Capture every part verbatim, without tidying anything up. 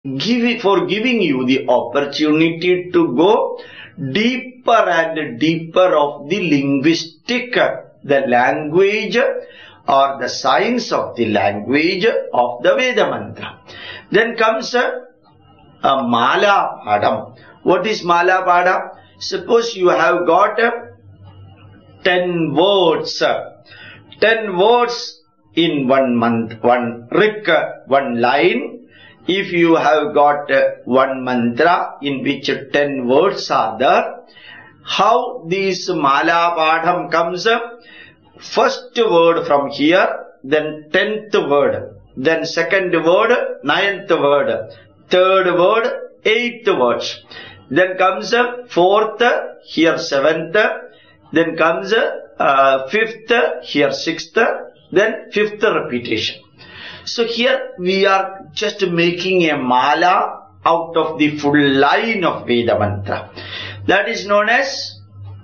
give, for giving you the opportunity to go deeper and deeper of the linguistic, the language or the science of the language of the Veda mantra. Then comes a, a Mala Padam. What is Mala Pada? Suppose you have got ten words, ten words in one month, one rik, one line. If you have got one mantra in which ten words are there, how this Mala Padam comes? First word from here, then tenth word, then second word, ninth word, third word, eighth words. Then comes fourth, here seventh, then comes uh, fifth, here sixth, then fifth repetition. So here we are just making a mala out of the full line of Veda mantra. That is known as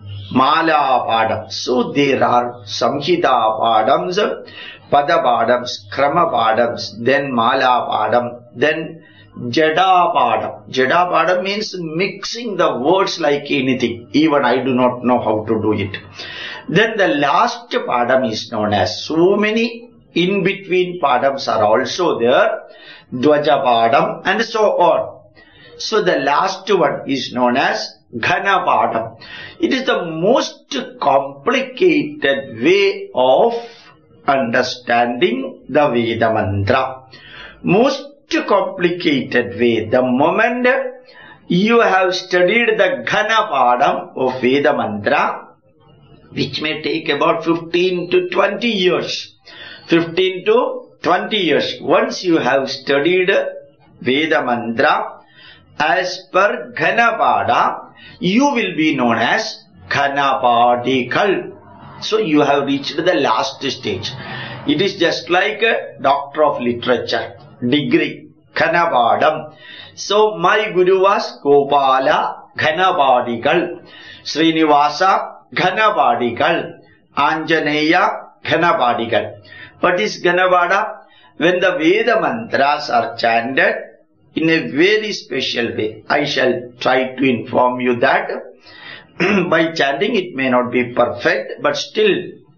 Mala Padam. So there are Samhita Padams, Pada Padams, Krama Padams, then Mala Padam, then Jada Padam. Jada Padam means mixing the words like anything. Even I do not know how to do it. Then the last Padam is known as, so many in between Padams are also there, Dvaja Padam and so on. So the last one is known as Ghana Padam. It is the most complicated way of understanding the Veda mantra. Most complicated way. The moment you have studied the Ghana Padam of Veda mantra, which may take about fifteen to twenty years. fifteen to twenty years. Once you have studied Veda mantra as per Ghana Pada, you will be known as Ghanapadikal. So you have reached the last stage. It is just like a Doctor of Literature degree, Ghanapadam. So my Guru was Gopala Ghanapadikal, Srinivasa Ghanapadikal, Anjaneya Ghanapadikal. What is Ghanapada? When the Veda mantras are chanted in a very special way. I shall try to inform you that. By chanting it may not be perfect, but still.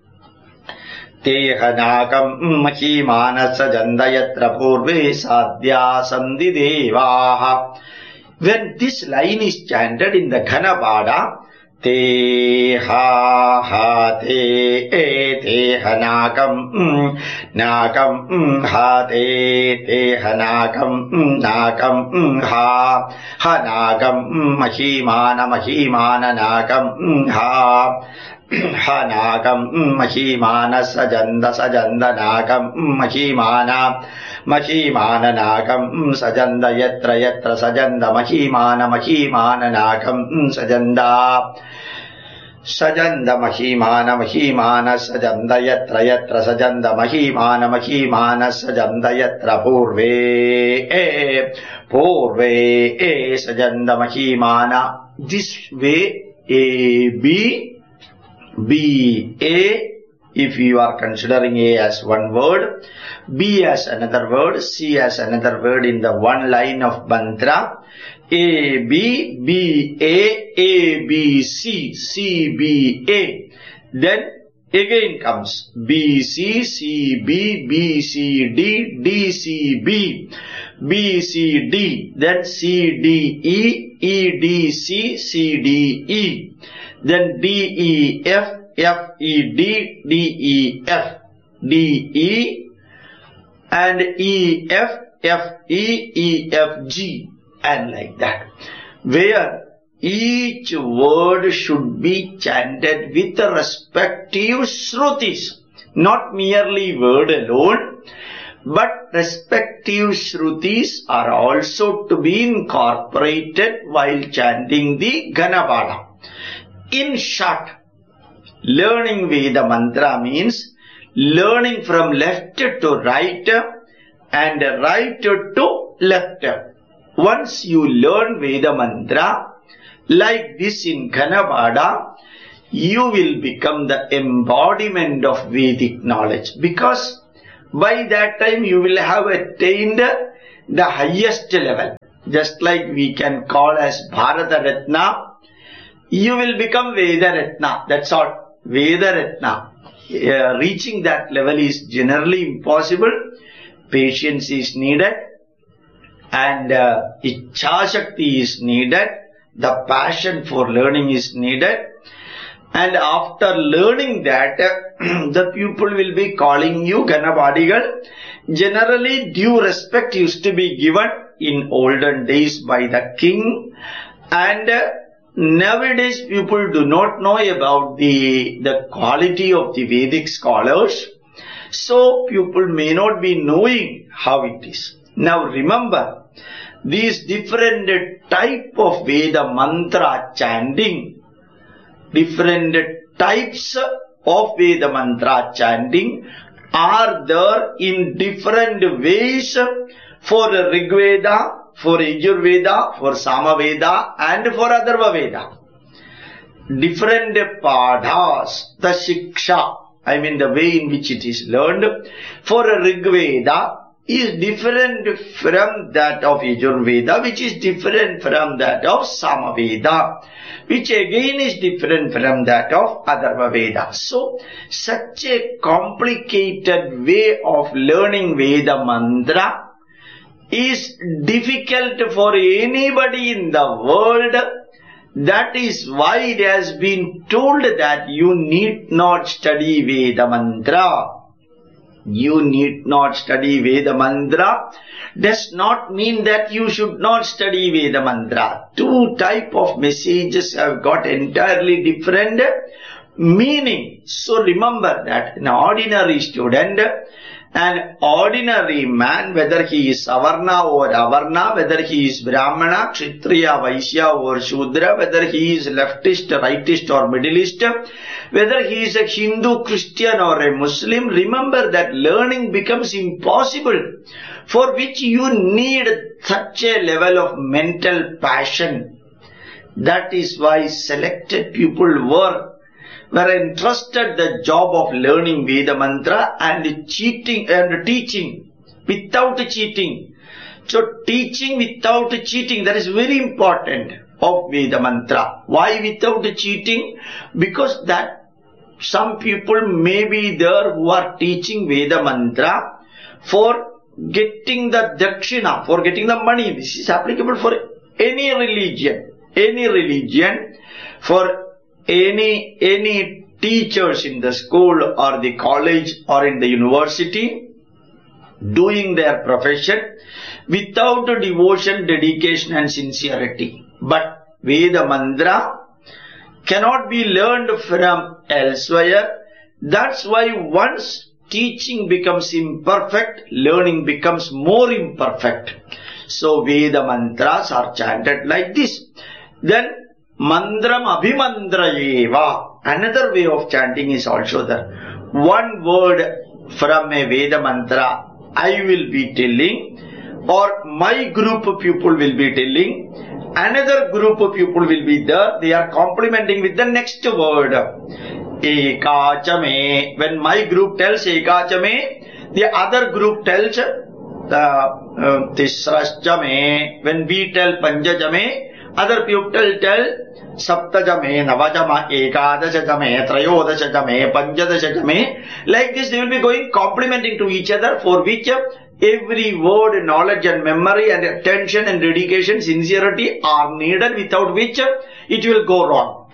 Te hanakam mahimanasa jandayatra purve sadhya sandhi devaha. When this line is chanted in the Ghanapada, Te ha ha te e te hanakam nakam ha te te hanakam nakam ha hanakam mahimana mahimana nakam ha hanakam mahimana sajanda sajanda nakam mahimana mahimana nakam sajanda yatra yatra sajanda mahimana mahimana nakam sajanda sajanda mahimana mahimana sajanda yatra yatra sajanda mahimana mahimana sajanda yatra purve e purve e sajanda mahimana. This way A B B A, if you are considering A as one word, B as another word, C as another word in the one line of mantra, A B B A A B C C B A. Then again comes B C C B B C D D C B B C D, then C D E E D C C D E, then D E F F E D D E F D E, and E F F E E F G, and like that, where each word should be chanted with the respective shrutis, not merely word alone, but respective shrutis are also to be incorporated while chanting the Ghanapada. In short, learning Veda mantra means learning from left to right and right to left. Once you learn Veda mantra like this in Ghanapada, you will become the embodiment of Vedic knowledge, because by that time you will have attained the highest level. Just like we can call as Bharata Ratna, you will become Veda Ratna. That's all. Veda Ratna. Uh, reaching that level is generally impossible. Patience is needed. And uh, Ichha Shakti is needed. The passion for learning is needed. And after learning that, uh, the pupil will be calling you Ganapadigal. Generally, due respect used to be given in olden days by the king. And uh, nowadays, people do not know about the, the quality of the Vedic scholars. So, people may not be knowing how it is. Now, remember, these different type of Veda mantra chanting, different types of Veda mantra chanting are there in different ways for Rigveda, for Yajurveda, for Samaveda and for Atharva Veda. Different padhas, the shiksha, I mean the way in which it is learned, for Rigveda is different from that of Yajurveda, which is different from that of Samaveda, which again is different from that of Atharva Veda. So, such a complicated way of learning Veda mantra is difficult for anybody in the world. That is why it has been told that you need not study Veda mantra. You need not study Veda mantra does not mean that you should not study Veda mantra. Two type of messages have got entirely different meaning. So remember that an ordinary student, an ordinary man, whether he is Savarna or Avarna, whether he is Brahmana, Kshatriya, Vaishya or Shudra, whether he is leftist, rightist or middleist, whether he is a Hindu, Christian or a Muslim, remember that learning becomes impossible, for which you need such a level of mental passion. That is why selected people were were entrusted the job of learning Veda mantra and cheating and teaching without cheating. So teaching without cheating, that is very important of Veda mantra. Why without cheating? Because that some people may be there who are teaching Veda mantra for getting the dakshina, for getting the money. This is applicable for any religion, any religion, for any, any teachers in the school or the college or in the university doing their profession without devotion, dedication and sincerity. But Veda mantra cannot be learned from elsewhere. That's why once teaching becomes imperfect, learning becomes more imperfect. So Veda mantras are chanted like this. Then Mandram Abhimandrayeva, another way of chanting is also there. One word from a Veda mantra I will be telling, or my group of people will be telling, another group of people will be there, they are complementing with the next word. Ekachame, when my group tells Ekachame, the other group tells the uh, Tisrachame, when we tell Panjajame, other people tell Saptajame, Navajama, Ekadashajame, Trayodashajame, Panjadashajame. Like this they will be going complementing to each other, for which every word, knowledge and memory and attention and dedication, sincerity are needed, without which it will go wrong.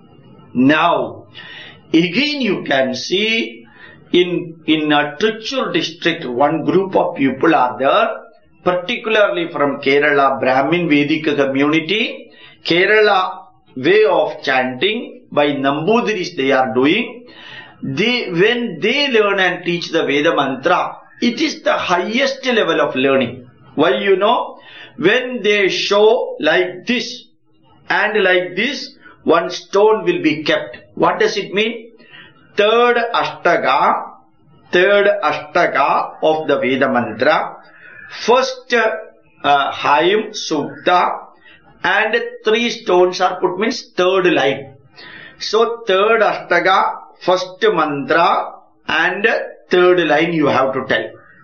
Now, again you can see in, in a Trichur district, one group of people are there, particularly from Kerala, Brahmin Vedic community. Kerala way of chanting by Nambudhiris they are doing. They, when they learn and teach the Veda mantra, it is the highest level of learning. Why you know? When they show like this and like this, one stone will be kept. What does it mean? Third Ashtaga, third Ashtaga of the Veda mantra, first uh, Hayam, Sukta, and three stones are put, means third line. So third Ashtaga, first mantra and third line you have to tell.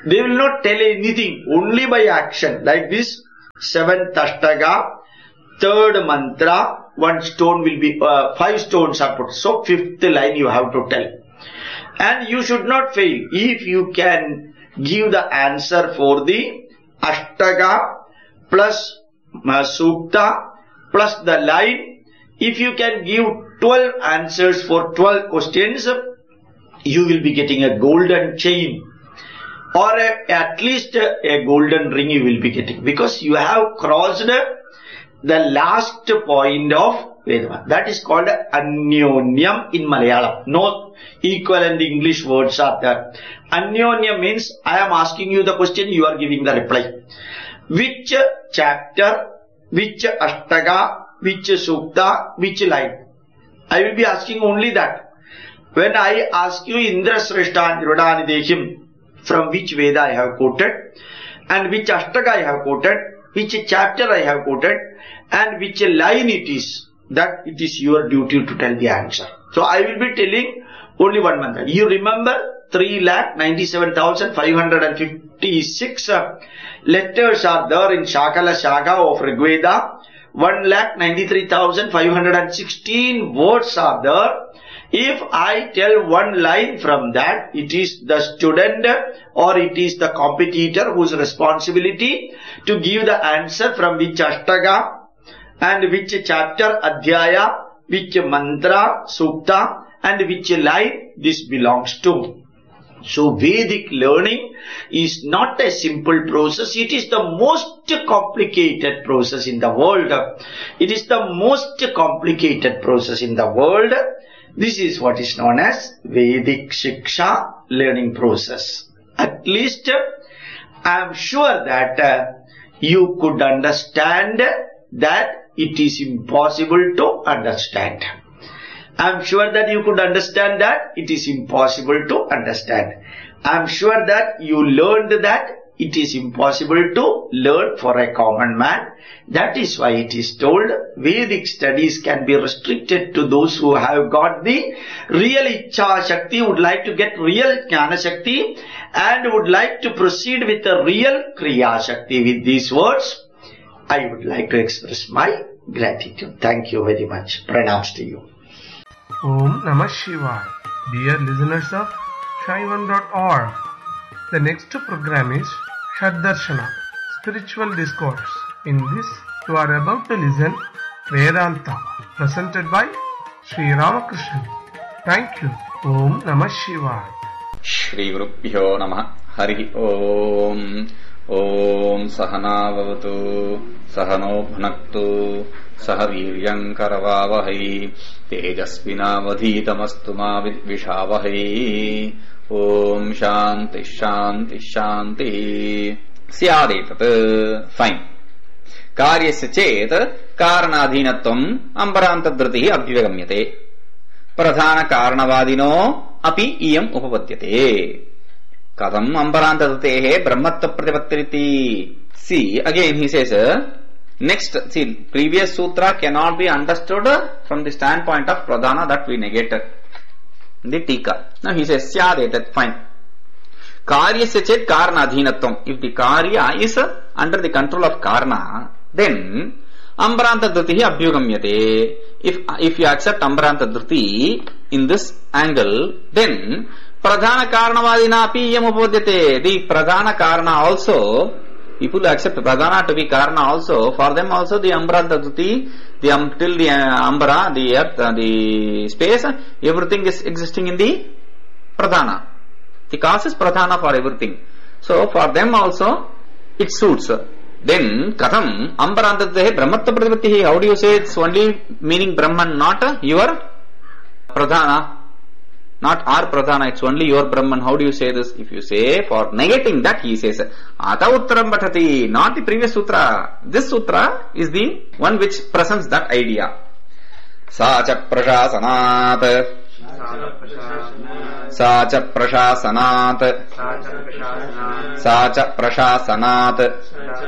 They will not tell anything, only by action. Like this, seventh Ashtaka, third mantra, one stone will be, uh, five stones are put. So fifth line you have to tell. And you should not fail. If you can give the answer for the Ashtaka plus uh, Sukta plus the line, if you can give twelve answers for twelve questions, you will be getting a golden chain. Or a, at least a, a golden ring you will be getting. Because you have crossed the last point of Vedanta. That is called Anyonyam in Malayalam. No equivalent English words are there. Anyonyam means I am asking you the question, you are giving the reply. Which chapter, which Ashtaka, which Sukta, which line? I will be asking only that. When I ask you Indra Sreshta Nirvadani Deshim, from which Veda I have quoted, and which Ashtaka I have quoted, which chapter I have quoted, and which line it is, that it is your duty to tell the answer. So I will be telling only one mantra. You remember three lakh ninety-seven thousand five hundred fifty-six uh, letters are there in Shakala Shaka of Rigveda. one lakh ninety-three thousand five hundred sixteen words are there. If I tell one line from that, it is the student or it is the competitor whose responsibility to give the answer from which Ashtaka and which chapter, Adhyaya, which mantra, Sukta, and which line this belongs to. So Vedic learning is not a simple process. It is the most complicated process in the world. It is the most complicated process in the world. This is what is known as Vedic Shiksha learning process. At least I am sure that uh, you could understand that it is impossible to understand. I am sure that you could understand that it is impossible to understand. I am sure that you learned that it is impossible to learn for a common man. That is why it is told Vedic studies can be restricted to those who have got the real Ichha Shakti, would like to get real Jnana Shakti, and would like to proceed with the real Kriya Shakti. With these words, I would like to express my gratitude. Thank you very much. Pranams to you. Om Namah Shivaya. Dear listeners of Shaivan dot org, the next program is Shaddarshana, Spiritual Discourse. In this, you are about to listen Vedanta, presented by Sri Ramakrishnan. Thank you. Om Namah Shivaya. Shri Gurubhyo Namah. Hari Om. Om Sahana Vavatu Sahano Bhunaktu Sahaviryam Karavavahai Tejasvinavadhitamastu ma Vidvishavahai. Om Shanti Shanti Shanti. Syadetat. Fine. Karyasya chet karanadhinatvam ambarantadritihi abhyagamyate. Pradhana karanavadino api iyam upapadyate. Kadam ambarantadritehe brahmattva pratipattiriti. See, again he says, uh, next, see, previous sutra cannot be understood from the standpoint of pradhana, that we negated. The tika. Now he says, syadetat, fine. Karyasya chet karanadhinatvam. If the karya is under the control of karna, then ambaranta dhritihi abhyugamyate. If if you accept ambaranta dhriti in this angle, then pradhana karanavadina api yam upapadyate. The pradhana karana also, people accept pradhana to be karana also, for them also the ambaranta dhriti, the um, till the uh, ambara, the earth, uh, the space, everything is existing in the pradhana. The cause is pradhana for everything. So for them also it suits. Then katham ambarantadhe brahmattva pratipattihi. How do you say it's only meaning Brahman, not your pradhana, not our pradhana, it's only your Brahman? How do you say this? If you say for negating that, he says ata uttaram patati, not the previous sutra. This sutra is the one which presents that idea. Sacha prashasanat Sacha prashasanat Sacha prashasanat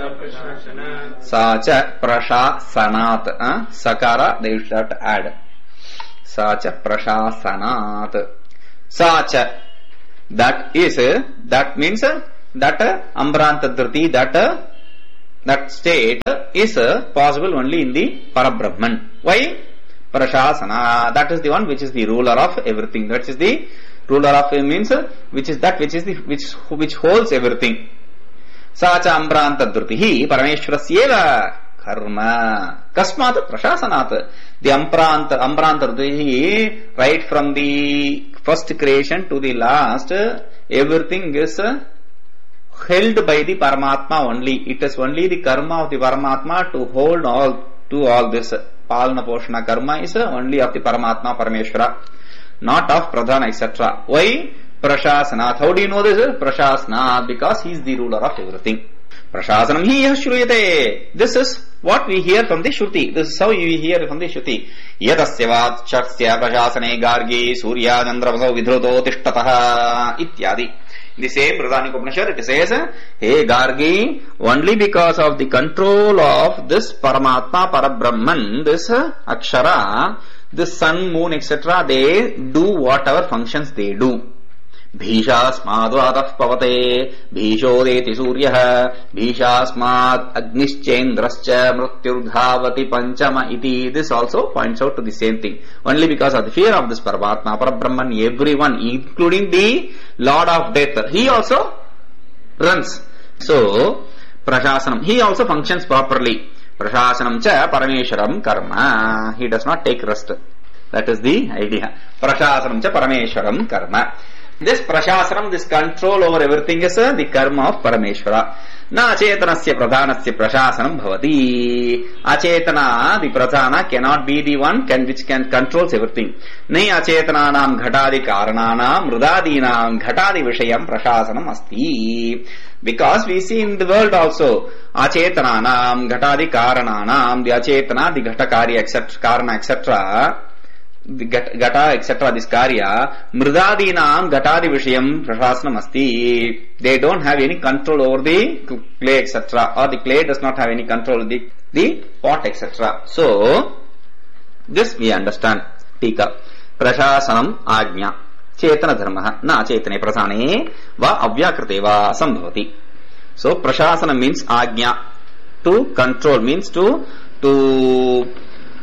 Sacha prashasanat. uh, Sakara they should have to add. Sacha prashasanat. Sacha, that is, that means that uh, Ambranta Dhriti, that uh, that state is uh, possible only in the Parabrahman. Why? Prashasana, that is the one which is the ruler of everything. That is the ruler of means uh, which is that which is the which which holds everything. Sacha Ambranta Dhritihi Parameshwarasyeva karma kasmat prashasanat. The Ambranta Ambranta Dhritihi, right from the first creation to the last, everything is uh, held by the Paramatma only. It is only the karma of the Paramatma to hold all to all this. Palana Poshana karma is only of the Paramatma Parameshwara, not of Pradhana, et cetera. Why? Prashasanath. How do you know this? Prashasanath, because he is the ruler of everything. Prashasanam hi shruyate. This is what we hear from the Shruti. This is how we hear from the Shruti. Yadasyavat chaksya prashasane gargi surya chandravaso vidhruto tishtataha ityadi. The same Brihadaranyaka Upanishad, it says, hey Gargi, only because of the control of this Paramatma, Parabrahman, this Akshara, this sun, moon, et cetera, they do whatever functions they do. Bhishasmadvatah pavate, bhishodeti suryah, bhishasmad agnischendrascha mrutyurdhavati panchama iti. This also points out to the same thing. Only because of the fear of this Paramatma, Parabrahman, everyone, including the Lord of Death, he also runs. So, Prashasanam, he also functions properly. Prashasanam cha Parameshwaram karma. He does not take rest. That is the idea. Prashasanam cha Parameshwaram karma. This Prashasanam, this control over everything is uh, the karma of Parameshwara. Na acetanasya pradhanasya prashasanam bhavati. Acetana, the pradhana, cannot be the one can, which can controls everything. Nai acetananam ghatadi karananam mrudadinam ghatadi vishayam prashasanam asti. Because we see in the world also, acetananam ghatadi karananam, the acetana, the ghatakari, et cetera, karana, et cetera, the gata, et cetera, this karya, mridadinam gatadi vishayam prashasanam asti. They don't have any control over the clay, et cetera, or the clay does not have any control over the, the pot, et cetera. So, this we understand. Tika. Prashasanam agnya. Chetana dharmaha. Na chetane prasane va avyakrite va sambhavati. So, prashasanam means agnya. To control means to, to,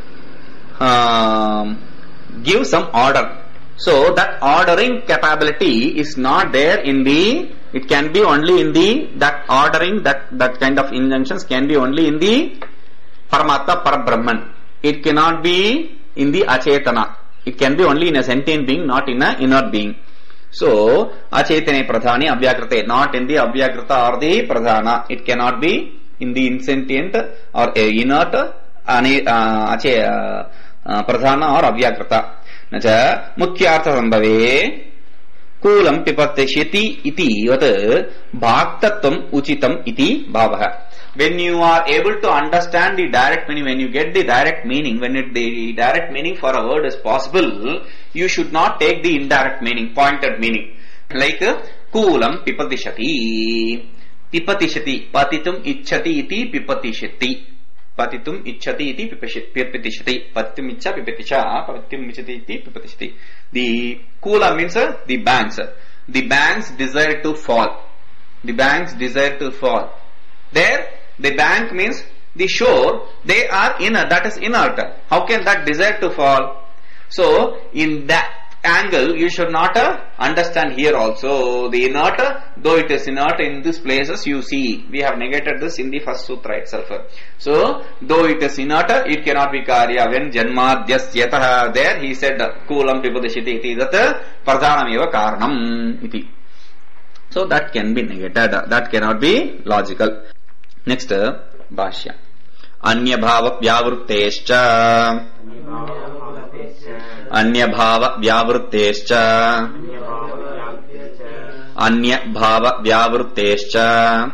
um, give some order. So that ordering capability is not there in the, it can be only in the, that ordering, that, that kind of injunctions can be only in the Paramatma Parabrahman. It cannot be in the Achetana. It can be only in a sentient being, not in a inert being. So, Achetane Pradhani Abhyakrite, not in the Abhyakrita or the Pradhana. It cannot be in the insentient or inert uh, Ache, uh, Pradhana or Avyakrita. Nacha Mukyartha Sambhave Kulam Pipatishyati iti vat Bhaktatvam Uchitam iti bhavaha. When you are able to understand the direct meaning, when you get the direct meaning, when it, the direct meaning for a word is possible, you should not take the indirect meaning, pointed meaning. Like Kulam Pipatishyati, Pipatishyati, Patitum Ichchati iti Pipatishyati. Patitum ichchati iti pipatishyati. Patitum ichcha pipatisha. Patitum ichchati iti pipatishyati. The kula means uh, the banks. The banks desire to fall. The banks desire to fall. There, the bank means the shore. They are inert. That is inert. How can that desire to fall? So, in that angle, you should not uh, understand here also. The inert, uh, though it is inert in these places, you see, we have negated this in the first sutra itself. So, though it is inert, it cannot be karya. When janmadhyasyatah, there he said, kulam pipadishiti iti, that pradhanameva karanam iti. So, that can be negated. That cannot be logical. Next, bhashya. Anya bhava vyavruttescha. Anya bhava vyavruttescha. Anya bhava vyavruttescha.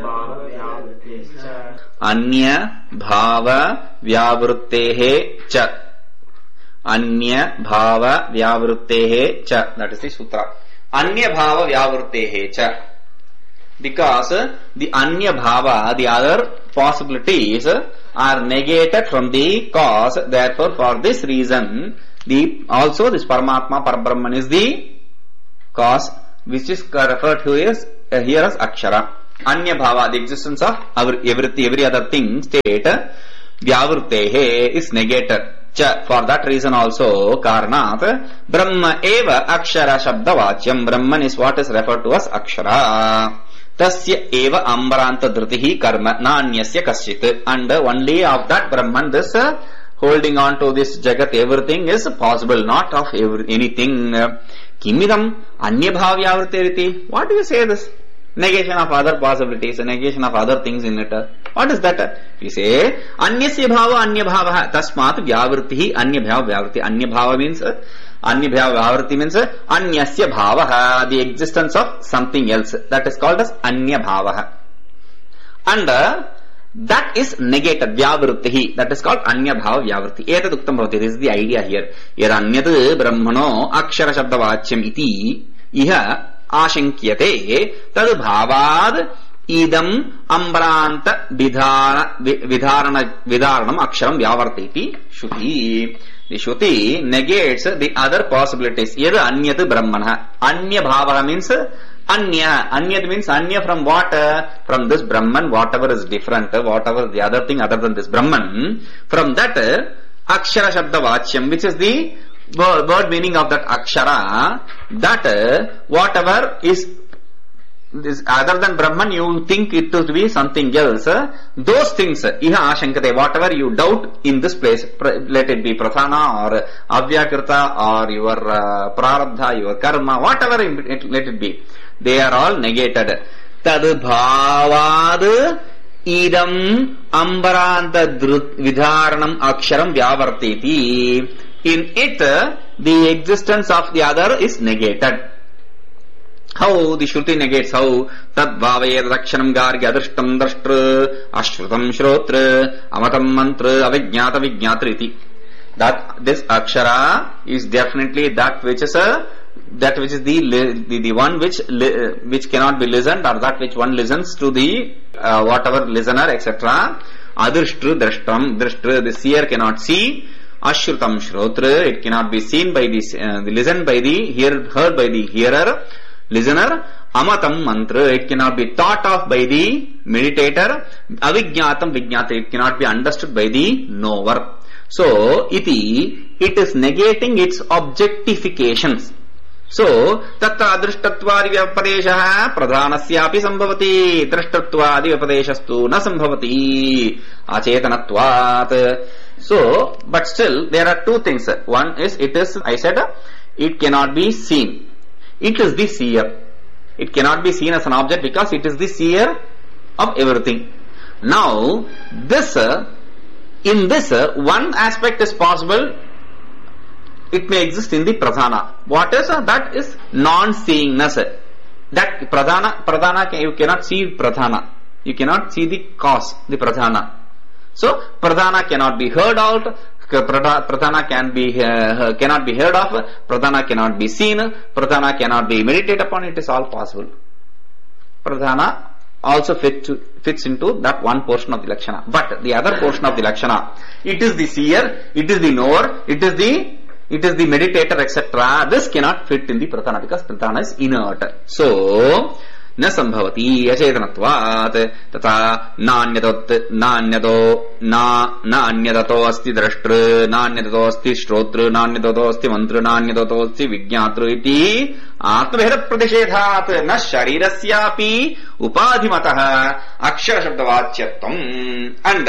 Anya bhava vyavrutteh cha. Anya bhava vyavrutteh cha. That is the sutra. Anya bhava vyavrutteh cha. Because the anya bhava, the other possibilities, are negated from the cause. Therefore, for this reason, the also this Paramatma Parabrahman is the cause, which is referred to as uh, here as akshara. Anya bhava, the existence of our every, every other thing, state, vyavrutehe is negated. Cha, for that reason also, karanat, brahma eva akshara shabdavachyam, Brahman is what is referred to as akshara. Tasya eva ambaranta dhritihi karma, nanyasya kaschit. And only of that Brahman, this uh, holding on to this jagat, everything is possible, not of every, anything. Kimidam anya bhavyavruteriti. What do you say this? Negation of other possibilities, negation of other things in it. What is that? We say, anyasya bhava anya bhava, tasmat vyavrittihi anya bhava vyavritti. Anya bhava means, anya bhava vyavritti means, anyasya bhava, the existence of something else. That is called as anya bhava. And that is negated, vyavrittihi. That is called anya bhava vyavritti. Etad uktam bhavati. This is the idea here. Yadanyat brahmano akshara shabdavachyam iti iha आशंक्यते तद भावाद इदम अम्बरांत विधारण विधारण विधारणम अक्षरम व्यावर्तेति श्रुति. The Shruti negates the other possibilities. Yad anyat brahmana. Anya bhava means anya. Anyat means anya from what? From this Brahman, whatever is different, whatever the other thing other than this Brahman. From that akshara shabda vachyam, which is the word, word meaning of that akshara, that uh, whatever is this other than Brahman, you think it to be something else. Uh, those things, uh, iha ashankate, whatever you doubt in this place, let it be prathana or avyakrita or your uh, prarabdha, your karma, whatever it, let it be, they are all negated. Tad bhavad idam ambaranta vidharanam aksharam vyavarteti. In it, the existence of the other is negated. How the Shruti negates? How? Tad bhavayed rakshanam gargya drishtam drashtra ashrutam shrotra amatam mantra avijnata vijnatriti. That this akshara is definitely that which is a that which is the the, the one which which cannot be listened, or that which one listens to the uh, whatever listener, et cetera. Adrishtra drashtam drashtra, the seer cannot see. Ashrutam shrotra, it cannot be seen by the, uh, the listened by the hear, heard by the hearer, listener. Amatam mantra, it cannot be thought of by the meditator. Avijnatam vijnata, it cannot be understood by the knower. So, iti, it is negating its objectifications. So, tatra drishtatvari vyapadeshaha pradhanasyapi sambhavati, drishtatwadi vyapadeshastu na sambhavati, acetanatvat. So, but still, there are two things. One is, it is, I said, it cannot be seen. It is the seer. It cannot be seen as an object because it is the seer of everything. Now, this, in this, one aspect is possible. It may exist in the pradhana. What is that? Is non-seeingness. That pradhana, pradhana, you cannot see pradhana. You cannot see the cause, the pradhana. So, pradhana cannot be heard out, pradhana can be, uh, cannot be heard of, pradhana cannot be seen, pradhana cannot be meditated upon, it is all possible. Pradhana also fit to, fits into that one portion of the lakshana. But the other portion of the lakshana, it is the seer, it is the knower, it is the, it is the meditator, et cetera. This cannot fit in the pradhana because pradhana is inert. So, न संभवति अचेतनत्वात् तथा नान्यतो नान्यतो ना नान्यतो अस्ति द्रष्टृ नान्यतो अस्ति श्रोतृ नान्यतो अस्ति मंत्र नान्यतो अस्ति विज्ञातृ इति आत्मभेद प्रतिषेधात् न शरीरस्यापि उपाधिमतः अक्षर शब्दवाच्यत्वम्. And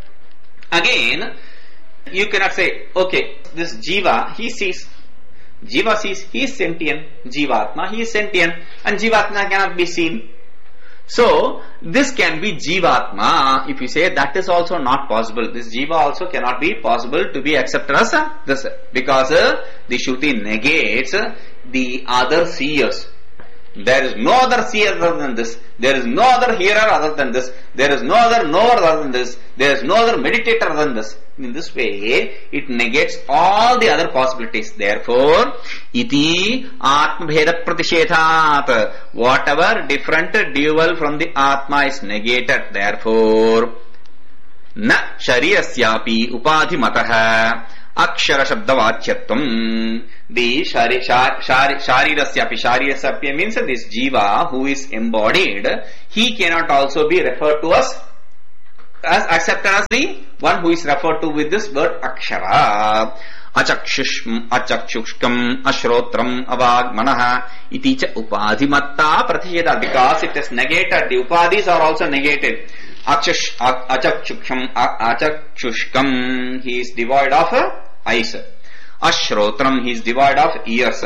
again you cannot say, okay, this jiva, he sees. Jiva sees, he is sentient. Jivatma, he is sentient. And Jivatma cannot be seen. So, this can be Jivatma. If you say that is also not possible. This Jiva also cannot be possible to be accepted as this. Because uh, the Shruti negates uh, the other seers. There is no other seer other than this. There is no other hearer other than this. There is no other knower other than this. There is no other meditator other than this. In this way, it negates all the other possibilities. Therefore, iti atma-bheda pratishethat. Whatever different dual from the Atma is negated. Therefore, na sharirasyapi upadhi mataha akshara shabdavachyatvam. The shari, shari, shari, sharirasya, sharirasya means this jiva who is embodied, he cannot also be referred to as, as accepted as the one who is referred to with this word akshara. Achakshushm, achakshukam, ashrotram, avagmanaha, iti cha upadhimatta pratisheda, because it is negated. The upadhis are also negated. Achash, achakshukam, achakshushkam, he is devoid of eyes. Ashrotram, he is devoid of ears.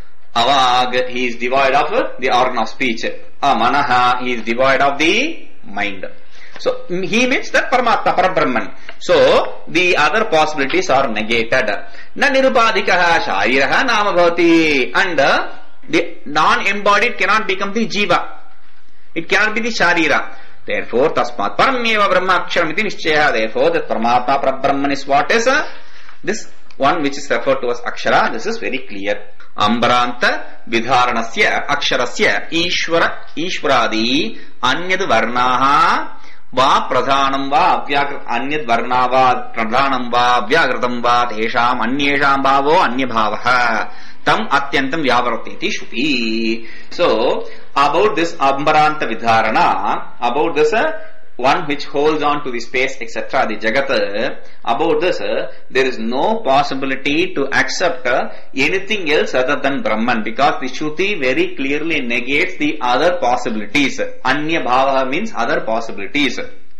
Avag, he is devoid of the organ of speech. Amanaha, he is devoid of the mind. So, he means that Paramatma, Parabrahman. So, the other possibilities are negated. Na nirupadikaha shariraha nama bhavati. And uh, the non-embodied cannot become the jiva. It cannot be the sharira. Therefore, tasmat paramyeva brahma aksharam iti nishchaya. Therefore, the Paramatma, Parabrahman is what is uh, this one which is referred to as akshara. This is very clear. Ambaranta vidharanasya aksharasya ishvara ishvaradi anyad varnaha va pradhanam va avyakrit anyad varna va pradhanam va avyakritam va tesham anyesham bhavo anyabhavaha tam atyantam vyavartiti shuti. So, about this ambaranta vidharana, about this uh, one which holds on to the space, et cetera, the Jagat, about this, there is no possibility to accept anything else other than Brahman, because the Shruti very clearly negates the other possibilities. Anya bhava means other possibilities.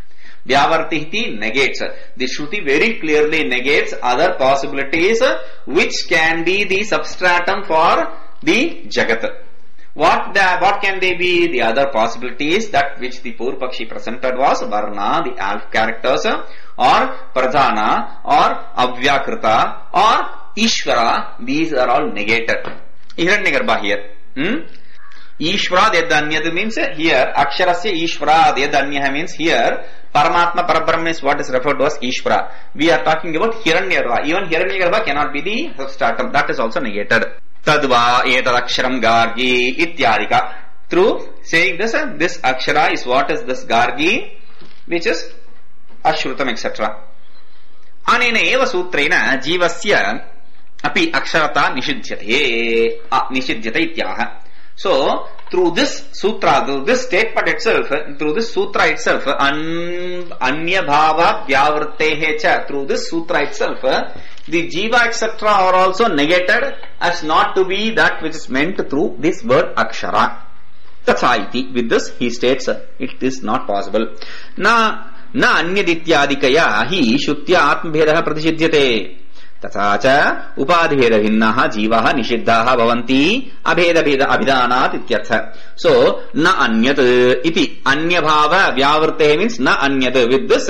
Vyavartiti negates. The Shruti very clearly negates other possibilities which can be the substratum for the Jagat. What the, what can they be? The other possibilities that which the Purvapakshi presented was Varna, the alpha characters, or Pradhana, or Avyakrita, or Ishvara. These are all negated. Hiranyagarbha here. Hmm? Ishvara Dedanyadu means here, Aksharasya Ishvara Dedanya means here, Paramatma Parabrahman is what is referred to as Ishvara. We are talking about Hiranyagarbha. Even Hiranyagarbha cannot be the substratum. That is also negated. Tadva etadaksharam gargi ityadika. Through saying this, this akshara is what is this gargi, which is ashrutam, et cetera. Anena eva sutrena jivasya api aksharata nishidyate nishidyate ityaha. So, through this sutra, through this statement itself, through this sutra itself, an, anya bhava vyavrittehe cha, through this sutra itself, the jiva et cetera are also negated as not to be that which is meant through this word akshara. Tatsaiti. With this he states it is not possible. Na na anyadityadikaya hi shutya atmabhedaha pratisidyate. Tatsacha upadibheda bhinnaha jivaha nishiddhaha bhavanti abheda bheda abhidanat ityartha. So na anyat iti anya bhava vyavrittehe means na anyat. With this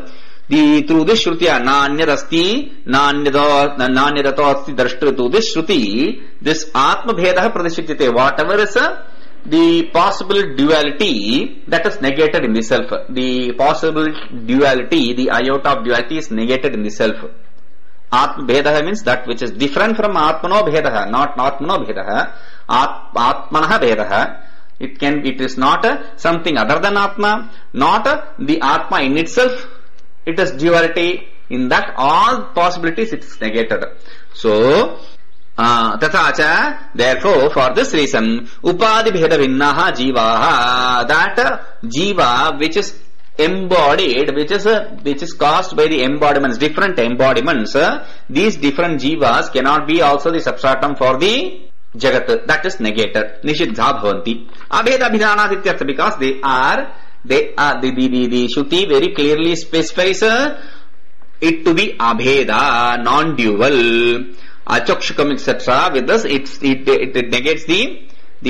the through this Shrutiya na anyadasti na anyadato na anyadato asti drashtu, to this Shruti, this Atma Bhedaha pradishityate, whatever is uh, the possible duality that is negated in the self. The possible duality, the iota of duality is negated in the self. Atma Bhedaha means that which is different from Atmano Bhedaha, not Atmano Bhedaha, At, Atmanaha Bhedaha. It can, it is not uh, something other than Atma, not uh, the Atma in itself. It is duality. In that all possibilities it is negated. So, uh, tathacha, therefore, for this reason, upadi bheda vinnaha jivaha, that uh, jiva which is embodied, which is uh, which is caused by the embodiments, different embodiments, uh, these different jivas cannot be also the substratum for the Jagat. That is negated. Nishiddha bhavanti. Abheda bhidanat ityartha, because they are They are the the the, the Shruti very clearly specifies uh, it to be abheda, non-dual, achakshukam, et cetera. With this, it, it it negates the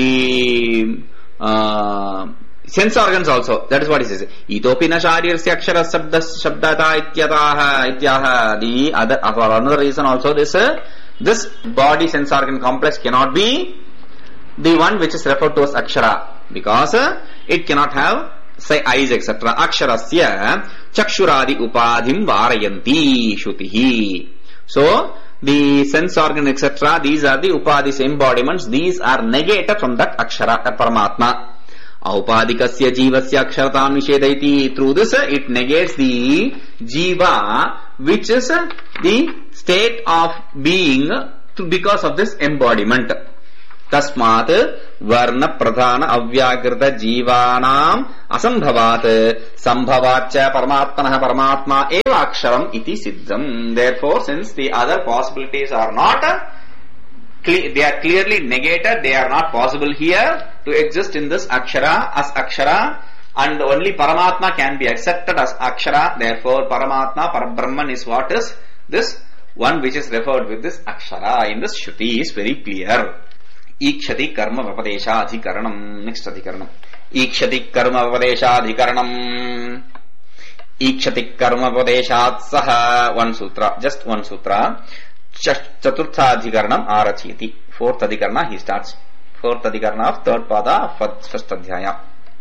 the uh, sense organs also. That is what it says. Itopi na sharirasya akshara sabda shabdata ityataha ityaha. The other for another reason also this uh, this body sense organ complex cannot be the one which is referred to as akshara, because uh, it cannot have say eyes, et cetera. Aksharasya chakshuradi upadhim varayanti shutihi. So, the sense organ, et cetera, these are the upadhis embodiments. These are negated from that akshara, Paramatma. Aupadikasya jivasya aksharatam nishedayati. Through this, it negates the jiva, which is the state of being because of this embodiment. Tasmat varna pradhana avyakrita jivanam asambhavat sambhavacha paramatmana paramatma eva aksharam iti siddham. Therefore, since the other possibilities are not, they are clearly negated, they are not possible here to exist in this akshara as akshara, and only paramatma can be accepted as akshara. Therefore, paramatma, parabrahman is what is this one which is referred with this akshara in this Shruti is very clear. Ikshati karma vapadesha adhikaranam. Next adhikaranam. Ikshati karma vapadesha adhikaranam. Ikshati karma vapadeshat saha. One sutra, just one sutra. Chaturtha adhikaranam arachiti. Fourth adhikarana he starts. Fourth adhikarana of third pada of first adhyaya.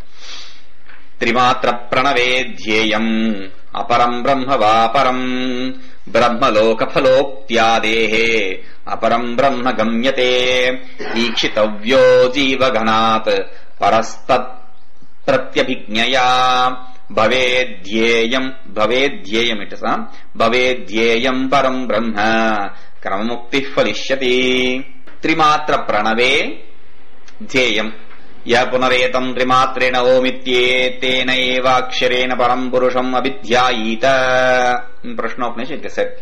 Trimatra pranave dhyeyam aparam brahma vaparam brahmaloka phaloktyaadehe aparam brahma gamyate ikshitavyo jivaganat parastat pratyabhignaya bhavedhyeyam bhavedhyeyam it is a bhavedhyeyam param brahma kramamukti phalishati. Trimatra pranave dhyeyam ya punaretam trimatrena omitye tena eva aksharena param purusham abidhyayita. In Prashna Upanishad it is said,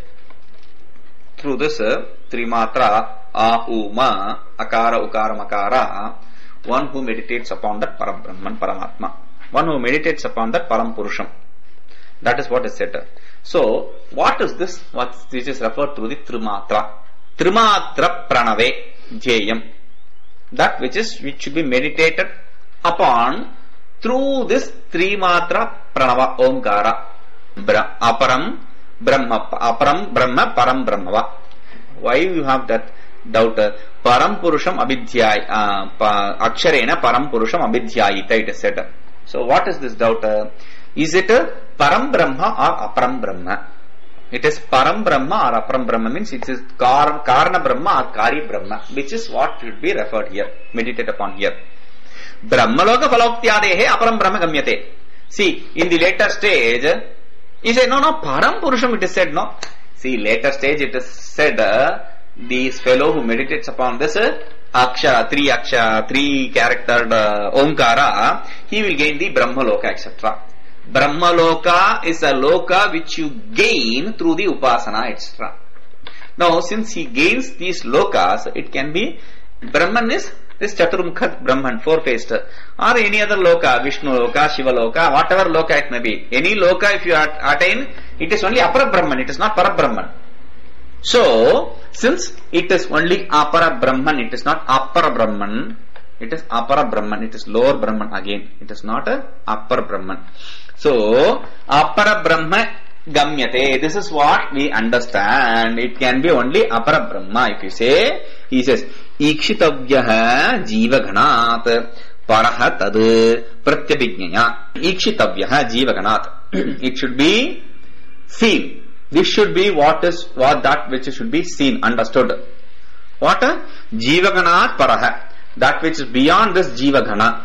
through this uh, trimatra a uma akara ukara makara, one who meditates upon that param brahman paramatma, one who meditates upon that param purusham, that is what is said. So what is this, what this is referred to the trimatra? Trimatra pranave jeyam, that which is which should be meditated upon through this trimatra pranava omkara. Bra, aparam brahma, aparam brahma param brahmava. Why you have that doubt? Param purusham abidhyay uh, aksharena param purusham abidhyayita it is said. So what is this doubt? Is it param brahma or aparam brahma? It is param brahma or aparam brahma, means it is kar, karna brahma or kari brahma, which is what should be referred here, meditate upon here. Brahmaloka phaloktyaadehe aparam brahma gamyate. See, in the later stage, he said, no, no, param purusham it is said, no. See, later stage it is said, uh, this fellow who meditates upon this uh, akshara, three akshara, three charactered uh, omkara, he will gain the brahmaloka, et cetera. Brahmaloka is a loka which you gain through the upasana, et cetera. Now, since he gains these lokas, it can be Brahman is this Chaturmukha Brahman, four-faced, or any other loka, Vishnu loka, Shiva loka, whatever loka it may be. Any loka if you attain, it is only Apara Brahman, it is not Para Brahman. So, since it is only Apara Brahman, it is not Apara Brahman, it is Apara Brahman, it is lower Brahman again, it is not a Upper Brahman. So, Apara Brahma Gamyate, this is what we understand. It can be only Apara Brahma. If you say, he says, Ikshitavyaha Jiva Ganat Paraha Tad Pratyabhignaya. Ikshitavyaha Jiva Ganat. It should be seen. This should be what is what that which should be seen, understood. What? Jiva Ganat Paraha. That which is beyond this Jiva Gana.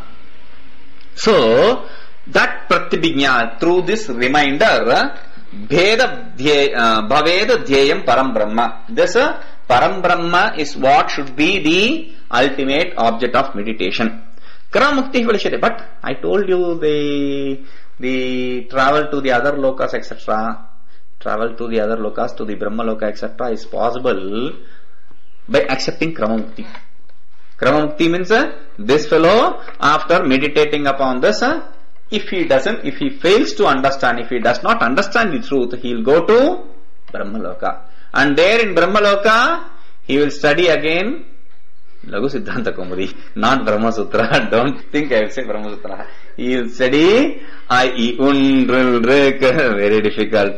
So, that Pratyabhignya, through this reminder, Bheda Bhaveda Dhyayam Param Brahma. This uh, Param Brahma is what should be the ultimate object of meditation. Kramukti Valishate. But I told you the the travel to the other lokas, et cetera. Travel to the other lokas, to the Brahma loka, et cetera is possible by accepting Kramamukti. Kramamukti means uh, this fellow, after meditating upon this, uh, if he doesn't, if he fails to understand, if he does not understand the truth, he will go to Brahmaloka. And there in Brahmaloka, he will study again Laghu Siddhanta Kaumudi, not Brahma Sutra. Don't think I will say Brahma Sutra. He will study I, E, Un, Ril, Rik, very difficult.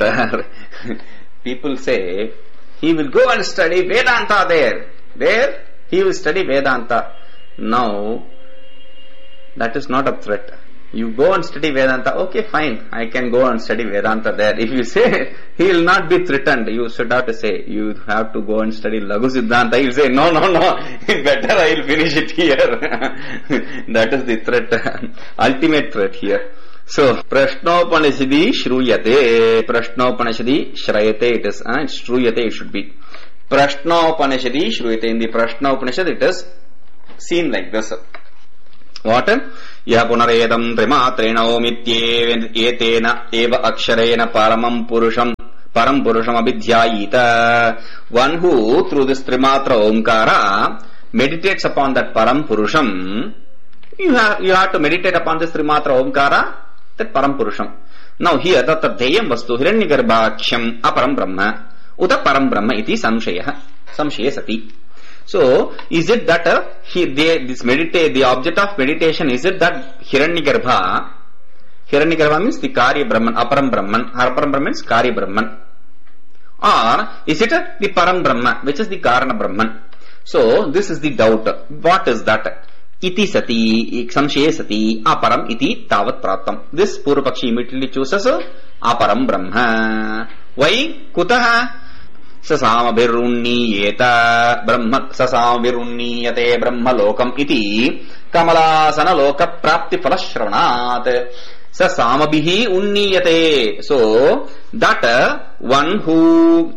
People say, he will go and study Vedanta there. There, he will study Vedanta. Now, that is not a threat. You go and study Vedanta, okay, fine, I can go and study Vedanta there. If you say, he will not be threatened. You should have to say, you have to go and study Laghu Siddhanta. He will say, no, no, no, better I will finish it here. That is the threat, ultimate threat here. So, Prashnopanishadi Shruyate, Prashnopanishadi Shrayate, it is, uh, Shruyate it should be. Prashnopanishadi Shruyate, in the Prashnopanishad it is seen like this. What? Yah punaredam trimatrena omityetena eva aksharena paramam purusham param purusham abhidhyayita. One who through this trimatra omkara meditates upon that param purusham, you have, you have to meditate upon this trimatra omkara, that param purusham. Now here that tadeyam vastu hiranyagarbhaksham aparam brahma uta param brahma iti samshayah samshaya sati. So, is it that uh, he, they, this meditate, the object of meditation, is it that Hiranyagarbha? Hiranyagarbha means the Karya Brahman, Aparam Brahman. Aparam Brahman means Karya Brahman. Or is it uh, the Param Brahma, which is the Karana Brahman? So, this is the doubt. What is that? Iti sati, samshaya sati, aparam iti tavat pratam. This Purvapakshi immediately chooses uh, aparam Brahma. Why? Kutaha? Sasama virunniyeta brahma sasama virunniyate brahma lokam iti kamalasana loka prapti falashravanat sasama bihi unniyate. So that one who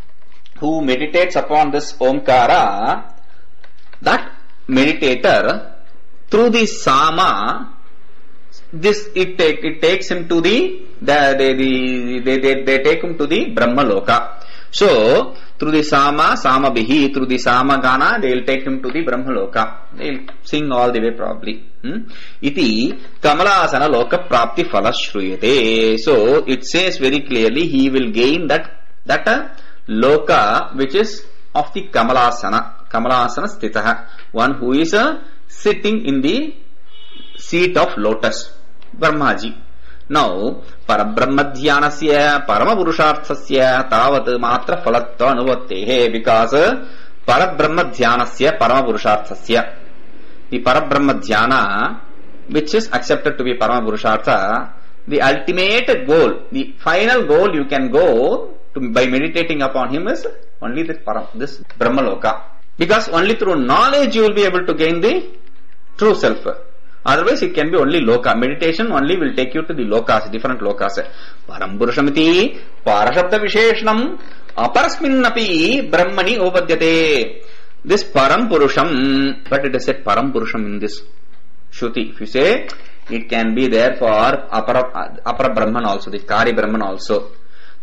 who meditates upon this omkara, that meditator through the sama, this it take it takes him to the the they the, they, they, they take him to the brahma loka. So, through the Sama, Sama Bihi, through the Sama Gana, they will take him to the Brahmaloka. They will sing all the way probably. Hmm? Iti Kamalasana Loka Prapti Falashruyate. So, it says very clearly, he will gain that, that uh, Loka, which is of the Kamalasana. Kamalasana Stitaha. One who is uh, sitting in the seat of lotus. Brahmaji. Now, Parabrahmadhyanasya Paramapurusharthasya Tavat Matra Falatva Anuvattehe, because Parabrahmadhyanasya Paramapurusharthasya, the Parabrahmadhyana, which is accepted to be Paramapurushartha, the ultimate goal, the final goal you can go to by meditating upon him is only this, Param, this Brahmaloka. Because only through knowledge you will be able to gain the true self. Otherwise, it can be only loka. Meditation only will take you to the lokas, different lokas. Param Purushamiti, Parashabda Visheshanam, Aparasminnapi, Brahmani Upadyate. This Param Purusham, but it is said Param Purusham in this Shruti. If you say, it can be there for Apara, Apara Brahman also, the Kari Brahman also.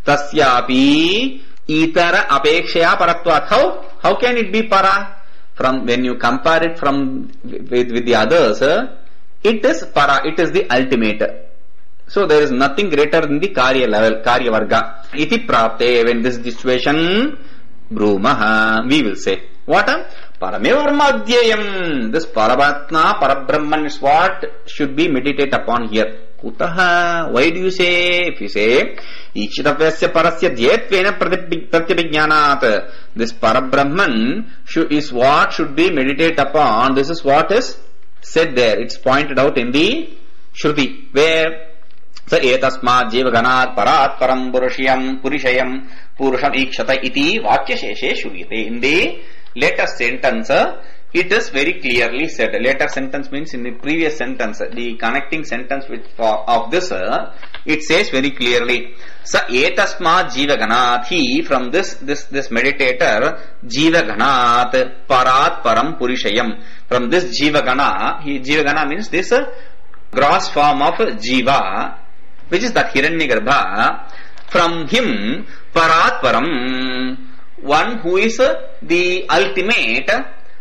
Tasyapi, Itara Apekshaya Paratvat. How? How can it be Para? From when you compare it from with, with the others, uh, it is para, it is the ultimate. So there is nothing greater than the karya level, karya varga. Iti prapte, when this situation, brumaha, we will say. What? Paramevarmadhyayam. This Paramatma, Parabrahman is what should be meditated upon here. Kutaha, why do you say? If you say, Ichitavasya parasya dhyaytvena pratyabhijnanat. This Parabrahman is what should be meditated upon. This is what is said there. It's pointed out in the Shruti. Where? Sa etasmat jivaganat parat param purushayam purishayam purusham ikshata iti vakya sheshe shuriyate. In the later sentence, it is very clearly said. Later sentence means in the previous sentence, the connecting sentence with of this, it says very clearly, Sa etasmat jivaganat. He, from this, this, this meditator, jivaganat parat param purishayam. From this jivagana, he, jivagana means this gross form of jiva, which is that Hiranyagarbha. From him, parat param, one who is the ultimate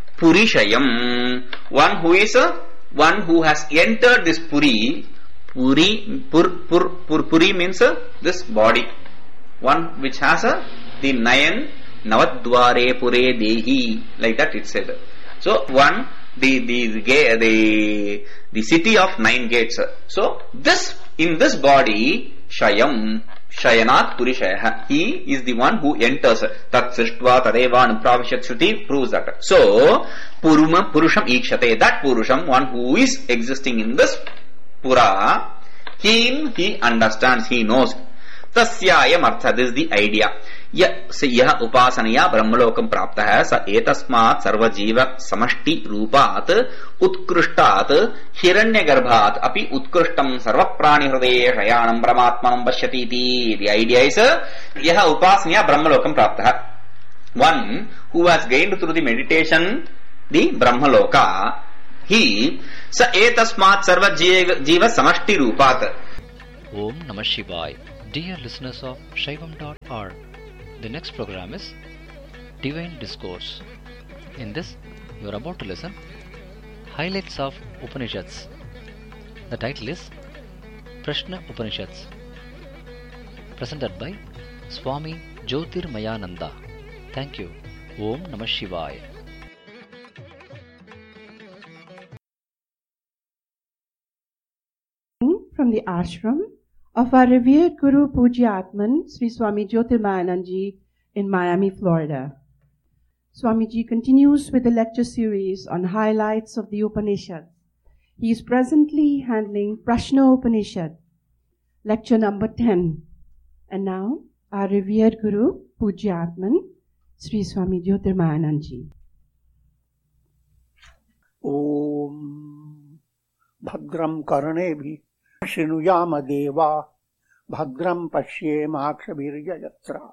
purishayam, one who is one who has entered this puri. Puri, pur, pur, pur, puri means uh, this body. One which has uh, the nayan navadware pure dehi, like that it said. So one, the, the, the, the, the city of nine gates. So this, in this body, Shayam, Shayanat Purishaya, he is the one who enters. Tat Srishtva Tadeva Anupravishat Shruti proves that. So, Puruma Purusham Ikshate, that Purusham, one who is existing in this pura, him he understands, he knows. Tasyayam artha, this is the idea. Yah upasanaya brahmalokam praptah sa etasmat sarva jiva samashti rupat utkrishtat hiranyagarbhat api utkrishtam sarva prani hridaya shayanam brahmatmanam pashyati iti. The idea is yah upasanaya brahmalokam praptah. One who has gained through the meditation the brahmaloka, he sa etasmat sarva jiva samashti rupat. Om Namah Shivaya. Dear listeners of Shaivam dot org, the next program is Divine Discourse. In this, you are about to listen Highlights of Upanishads. The title is Prashna Upanishads, presented by Swami Jyotirmayananda. Thank you. Om Namah Shivaya. From the ashram of our revered Guru Pujya Atman, Sri Swami Jyotirmayananji in Miami, Florida. Swamiji continues with the lecture series on highlights of the Upanishads. He is presently handling Prashna Upanishad, lecture number ten. And now, our revered Guru Pujya Atman, Sri Swami Jyotirmayananji. Om Bhadram Karnebhi Shinuyama Deva Bhadram Pashyemakshabhirya Yatra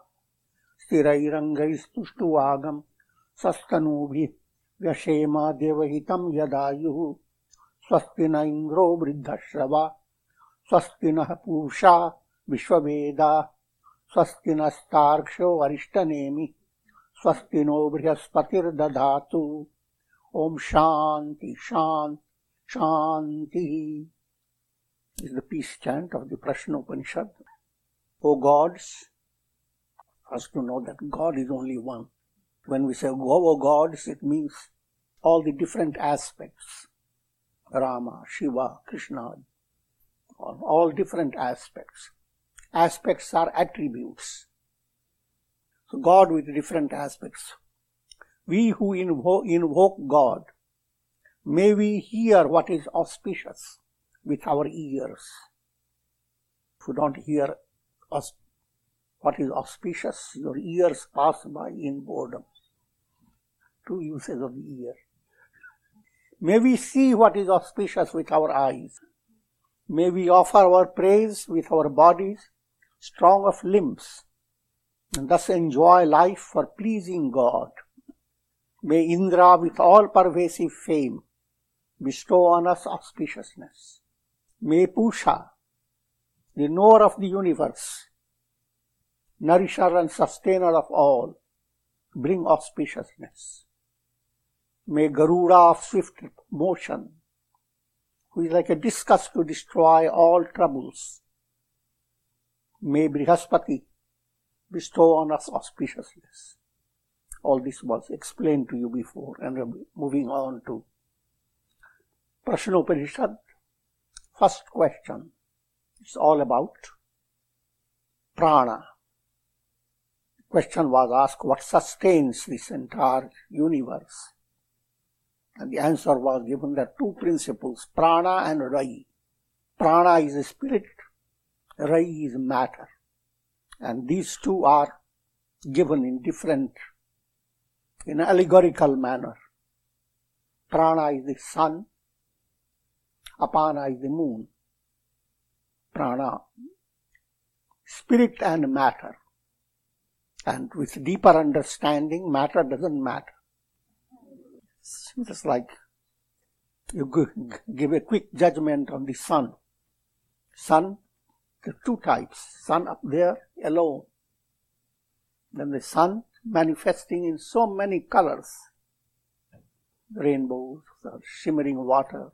Stirairangaistushtuagam Sastanubhi Vyashema Devahitam Yadayuhu Swastina Indro Vriddhashrava Swastina Pusha Vishwaveda Swastina Starksho Arishtanemi Swastino Brihaspatir Dadhatu. Om Shanti Shanti Shanti is the peace chant of the Prashna Upanishad. O gods, first to know that God is only one. When we say O gods, it means all the different aspects. Rama, Shiva, Krishna, all different aspects. Aspects are attributes. So God with different aspects. We who invo- invoke God, may we hear what is auspicious with our ears. If you don't hear aus- what is auspicious, your ears pass by in boredom. Two uses of the ear. May we see what is auspicious with our eyes. May we offer our praise with our bodies, strong of limbs, and thus enjoy life for pleasing God. May Indra with all-pervasive fame bestow on us auspiciousness. May Pusha, the knower of the universe, nourisher and sustainer of all, bring auspiciousness. May Garuda of swift motion, who is like a discus to destroy all troubles, may Brihaspati bestow on us auspiciousness. All this was explained to you before, and we're moving on to Prashna Upanishad. First question is all about prana. The question was asked, what sustains this entire universe? And the answer was given that two principles, prana and rai. Prana is a spirit, rai is matter. And these two are given in different, in an allegorical manner. Prana is the sun, apana is the moon. Prana, spirit and matter. And with deeper understanding, matter doesn't matter. It's just like you give a quick judgment on the sun. Sun, there are two types. Sun up there alone. Then the sun manifesting in so many colors. Rainbows, shimmering water,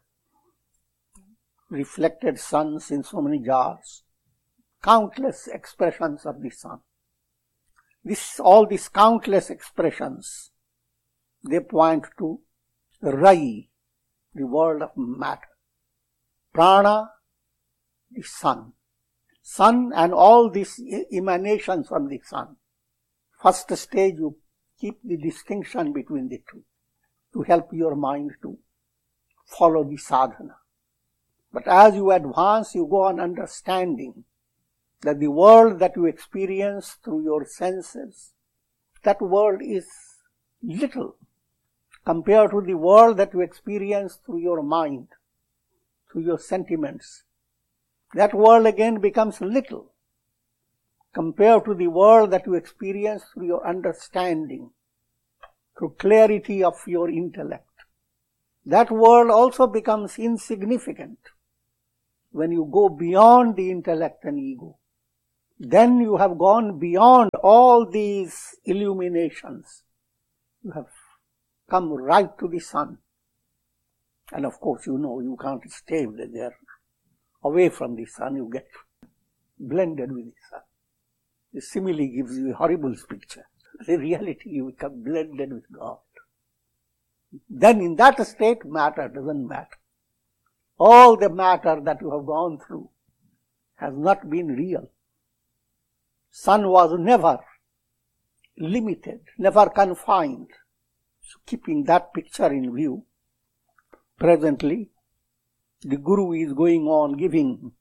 reflected suns in so many jars. Countless expressions of the sun. This, all these countless expressions, they point to Rai, the world of matter. Prana, the sun. Sun and all these emanations from the sun. First stage, you keep the distinction between the two to help your mind to follow the sadhana. But as you advance, you go on understanding that the world that you experience through your senses, that world is little compared to the world that you experience through your mind, through your sentiments. That world again becomes little compared to the world that you experience through your understanding, through clarity of your intellect. That world also becomes insignificant when you go beyond the intellect and ego. Then you have gone beyond all these illuminations. You have come right to the sun. And of course, you know, you can't stay there. Away from the sun, you get blended with the sun. The simile gives you a horrible picture. In reality, you become blended with God. Then in that state, matter doesn't matter. All the matter that you have gone through has not been real. Sun was never limited, never confined. So keeping that picture in view, presently, the Guru is going on giving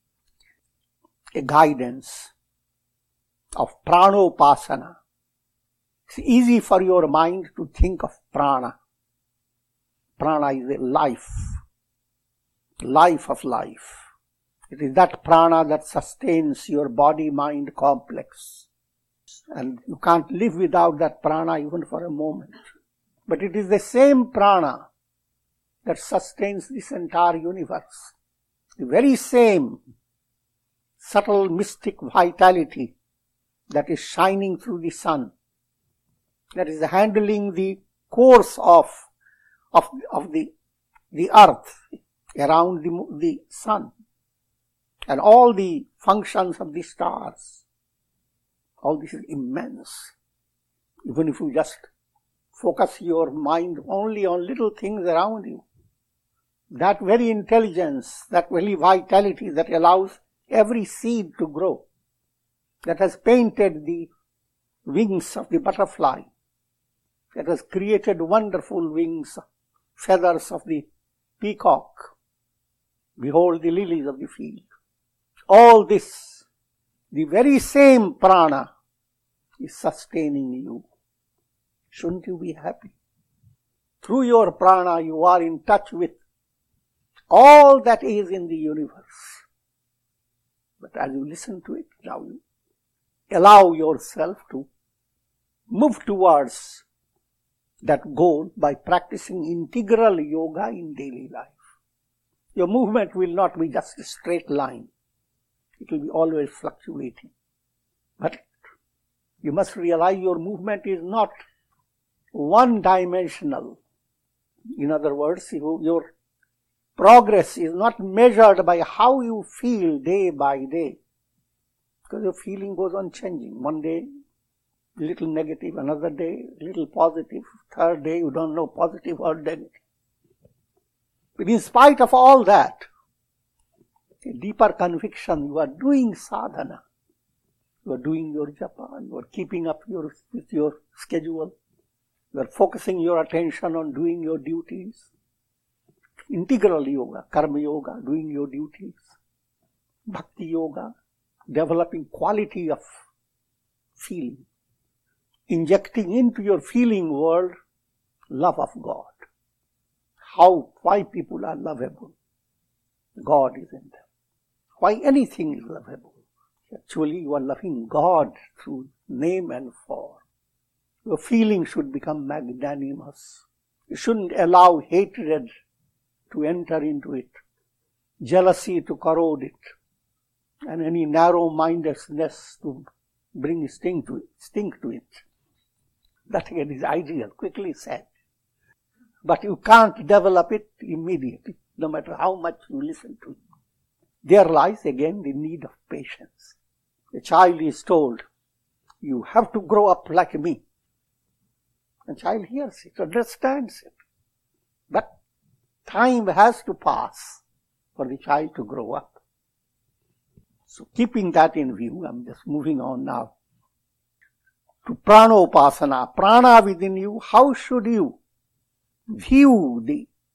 a guidance of pranopasana. It's easy for your mind to think of prana. Prana is a life, life of life. It is that prana that sustains your body-mind complex. And you can't live without that prana even for a moment. But it is the same prana that sustains this entire universe. The very same subtle mystic vitality that is shining through the sun, that is handling the course of, of, of the, the earth around the, the sun, and all the functions of the stars. All this is immense. Even if you just focus your mind only on little things around you, that very intelligence, that very vitality that allows every seed to grow, that has painted the wings of the butterfly, that has created wonderful wings, feathers of the peacock. Behold the lilies of the field. All this, the very same prana is sustaining you. Shouldn't you be happy? Through your prana, you are in touch with all that is in the universe. But as you listen to it, now you allow yourself to move towards that goal by practicing integral yoga in daily life. Your movement will not be just a straight line. It will be always fluctuating. But you must realize your movement is not one-dimensional. In other words, you, your progress is not measured by how you feel day by day. Because your feeling goes on changing. One day, a little negative, another day, a little positive, third day, you don't know positive or negative. But in spite of all that, a deeper conviction, you are doing sadhana. You are doing your japa, you are keeping up your, with your schedule. You are focusing your attention on doing your duties. Integral yoga, karma yoga, doing your duties. Bhakti yoga, developing quality of feeling. Injecting into your feeling world love of God. How, why people are lovable? God is in them. Why anything is lovable? Actually, you are loving God through name and form. Your feeling should become magnanimous. You shouldn't allow hatred to enter into it, jealousy to corrode it, and any narrow-mindedness to bring sting to it. Sting to it. That again is ideal, quickly said. But you can't develop it immediately, no matter how much you listen to it. There lies again the need of patience. The child is told, you have to grow up like me. The child hears it, understands it. But time has to pass for the child to grow up. So keeping that in view, I'm just moving on now to pranopasana. Prana within you, how should you view the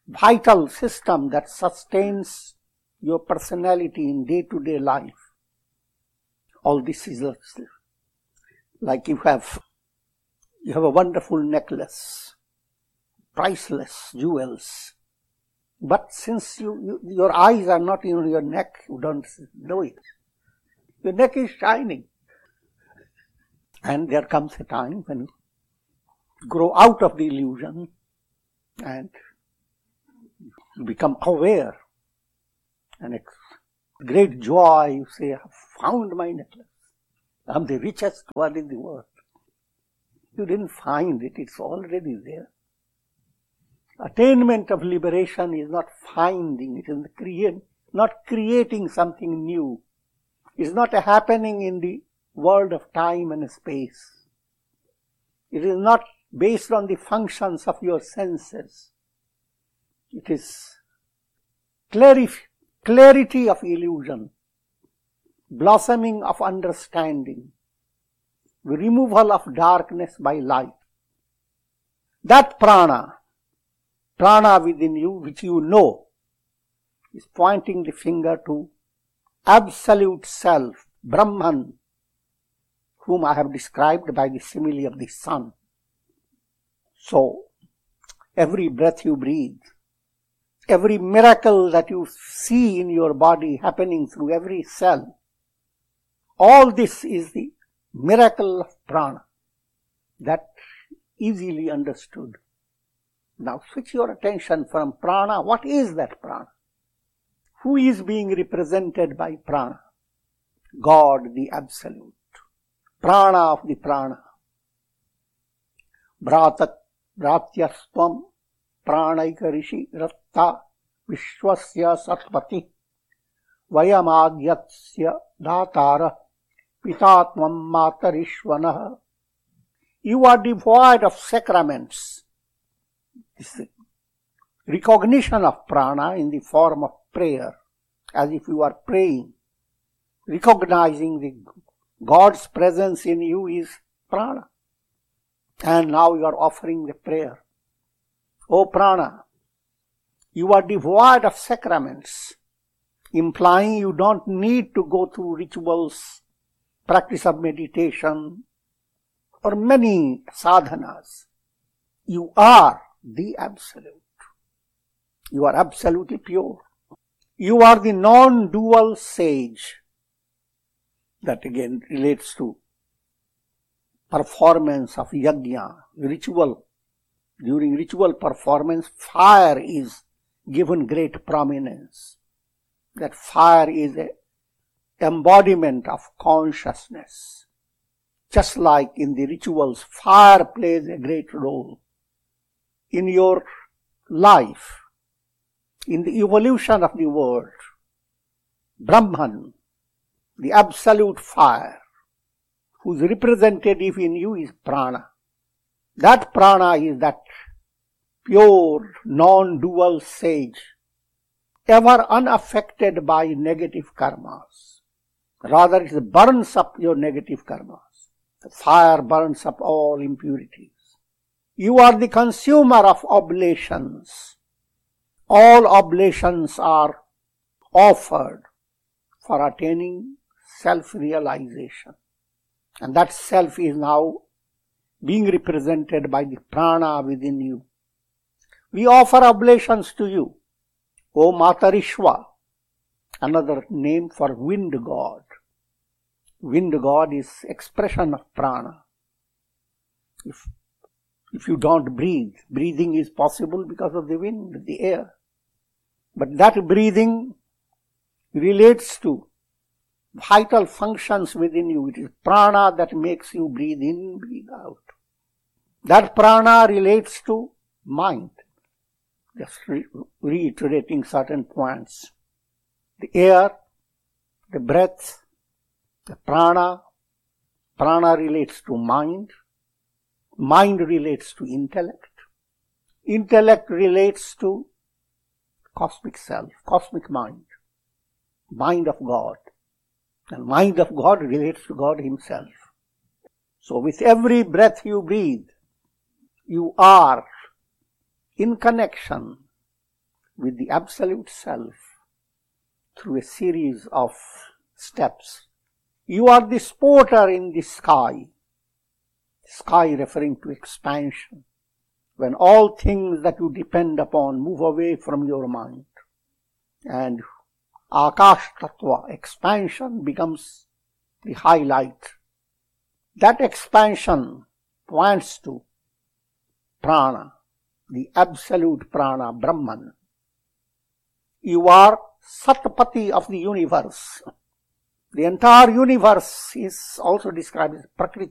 vital system that sustains your personality in day-to-day life. All this is like you have, you have a wonderful necklace, priceless jewels. But since you, you, your eyes are not in your neck, you don't know it. Your neck is shining. And there comes a time when you grow out of the illusion and you become aware. And it's great joy, you say, I have found my necklace. I'm the richest one in the world. You didn't find it, it's already there. Attainment of liberation is not finding, it is create, not creating something new. It's not happening in the world of time and space. It is not based on the functions of your senses. It is clarif- clarity of illusion, blossoming of understanding, removal of darkness by light. That prana, prana within you, which you know, is pointing the finger to absolute self, Brahman, whom I have described by the simile of the sun. So, every breath you breathe, every miracle that you see in your body happening through every cell, all this is the miracle of prana, that easily understood. Now switch your attention from prana. What is that prana? Who is being represented by prana? God, the Absolute. Prana of the prana. Bhratat Bhratyastvam Pranaika Rishi Ratta Vishwasya Satpati Vayamagyasya Datara Pitatvam Matarishvanah. You are devoid of sacraments. This recognition of prana in the form of prayer, as if you are praying, recognizing the God's presence in you is prana. And now you are offering the prayer. O prana, you are devoid of sacraments, implying you don't need to go through rituals, practice of meditation, or many sadhanas. You are the Absolute. You are absolutely pure. You are the non-dual sage. That again relates to performance of yajna, ritual. During ritual performance, fire is given great prominence. That fire is an embodiment of consciousness. Just like in the rituals, fire plays a great role in your life, in the evolution of the world. Brahman, the absolute fire, whose representative in you is prana. That prana is that pure, non-dual sage, ever unaffected by negative karmas. Rather, it burns up your negative karmas. The fire burns up all impurities. You are the consumer of oblations. All oblations are offered for attaining self-realization. And that self is now being represented by the prana within you. We offer oblations to you, O Matarishva, another name for wind god. Wind god is expression of prana. If, if you don't breathe, breathing is possible because of the wind, the air. But that breathing relates to vital functions within you. It is prana that makes you breathe in, breathe out. That prana relates to mind. Just re- reiterating certain points. The air, the breath, the prana. Prana relates to mind. Mind relates to intellect. Intellect relates to cosmic self, cosmic mind. Mind of God. And mind of God relates to God Himself. So with every breath you breathe, you are in connection with the Absolute Self through a series of steps. You are the sporter in the sky. Sky referring to expansion. When all things that you depend upon move away from your mind. And Akash Tattva, expansion, becomes the highlight. That expansion points to prana, the absolute prana, Brahman. You are Satpati of the universe. The entire universe is also described as Prakriti.